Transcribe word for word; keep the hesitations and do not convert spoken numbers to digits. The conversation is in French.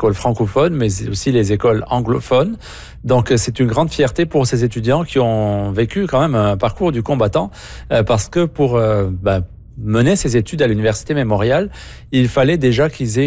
écoles francophones, mais aussi les écoles anglophones. Donc, c'est une grande fierté pour ces étudiants qui ont vécu quand même un parcours du combattant, euh, parce que pour euh, ben, mener ces études à l'Université Mémorial, il fallait déjà qu'ils aient